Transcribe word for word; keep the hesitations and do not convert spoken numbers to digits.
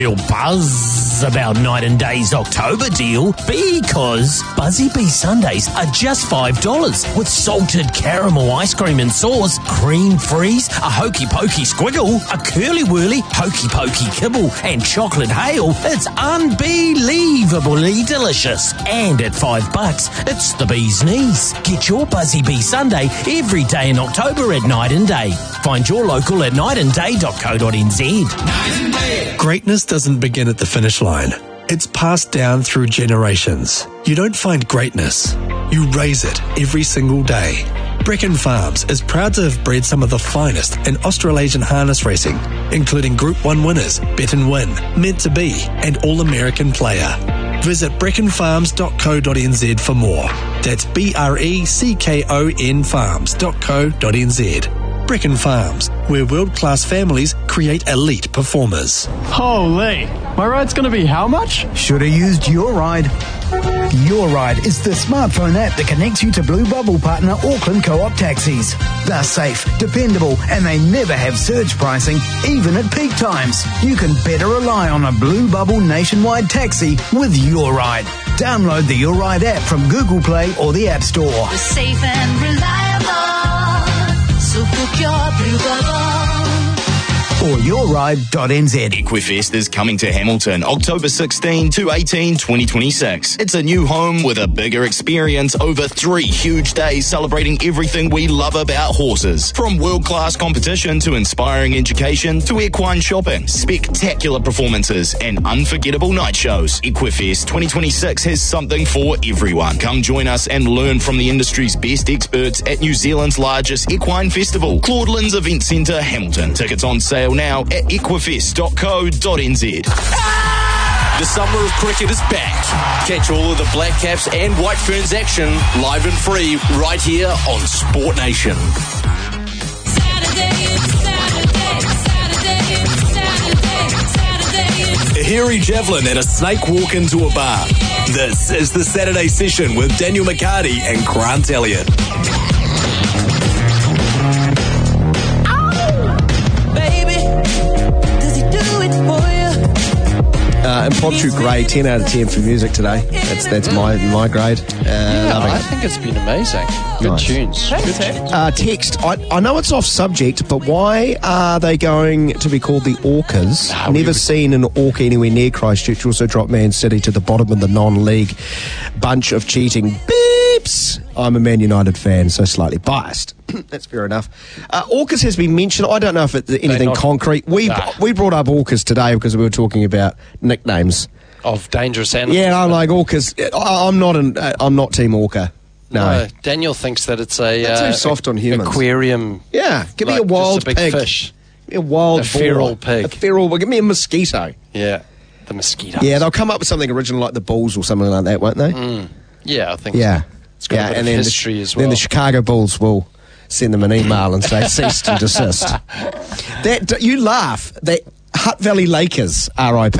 Real buzz about Night and Day's October deal because Buzzy Bee Sundays are just five dollars with salted caramel ice cream and sauce, cream freeze, a hokey pokey squiggle, a curly whirly hokey pokey kibble and chocolate hail. It's unbelievably delicious. And at five bucks, it's the bee's knees. Get your Buzzy Bee Sunday every day in October at Night and Day. Find your local at night and day dot co dot n z. Night and Day. Greatness doesn't begin at the finish line. It's passed down through generations. You don't find greatness. You raise it every single day. Brecon Farms is proud to have bred some of the finest in Australasian harness racing, including Group one winners, Bet and Win, Meant to Be, and All-American Player. Visit brecon farms dot co dot n z for more. That's B R E C K O N farms dot co dot n z. Brecon Farms, where world-class families create elite performers. Holy, my ride's going to be how much? Should have used Your Ride. Your Ride is the smartphone app that connects you to Blue Bubble partner Auckland Co-op taxis. They're safe, dependable, and they never have surge pricing, even at peak times. You can better rely on a Blue Bubble nationwide taxi with Your Ride. Download the Your Ride app from Google Play or the App Store. We're safe and reliable. So book your Blue Bubble. Or your ride dot n z. Equifest is coming to Hamilton October sixteenth to eighteenth, twenty twenty-six. It's a new home with a bigger experience over three huge days celebrating everything we love about horses. From world-class competition to inspiring education to equine shopping, spectacular performances and unforgettable night shows. Equifest twenty twenty-six has something for everyone. Come join us and learn from the industry's best experts at New Zealand's largest equine festival, Claudelands Event Centre, Hamilton. Tickets on sale now at equifest dot co dot n z. The summer of cricket is back. Catch all of the Black Caps and White Ferns action live and free right here on Sport Nation. Saturday, it's Saturday, Saturday, it's Saturday, Saturday, it's A hairy javelin and a snake walk into a bar. This is the Saturday session with Daniel McCarty and Grant Elliott. Uh, Impromptu grade, ten out of ten for music today. That's that's my my grade. Uh, Yeah, loving I it. think it's been amazing. Good Nice. tunes. Good tunes. Uh, text, I, I know it's off subject, but why are they going to be called the Orcas? Ah, we Never would- seen an Orca anywhere near Christchurch. Also dropped Man City to the bottom of the non-league. Bunch of cheating beeps. I'm a Man United fan, so slightly biased. That's fair enough. Uh, Orcas has been mentioned. I don't know if it's anything not- concrete. We Nah. we brought up Orcas today because we were talking about nicknames. Of dangerous animals. Yeah, I like Orcas. I, I'm not an. Uh, I'm not Team Orca. No. No, Daniel thinks that it's a That's uh, too soft on humans. aquarium. Yeah, give me like a wild just a big pig. fish. Give me a wild A feral boar. pig. A feral. Well, give me a mosquito. Yeah, the mosquito. Yeah, they'll come up with something original like the Bulls or something like that, won't they? Mm. Yeah, I think. Yeah, so. It's got yeah, a bit and of then history the, as well. Then the Chicago Bulls will send them an email and say cease and desist. That you laugh. That Hutt Valley Lakers, R I P